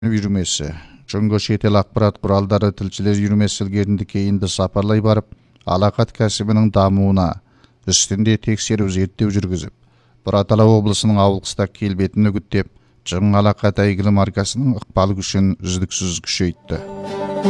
үйірмесі. Жөнгө шетел ақпарат құралдары тілшілер үйірмесі ілгерінді кейінді сапарлай барып, алақат кәсібінің дамуына үстінде тексеру зерттеу жүргізіп, Бұратала облысының ауылқыста келбетін үгіттеп, Жың алақат әйгілі маркасының ықпал күшін үздіксіз күшейтті.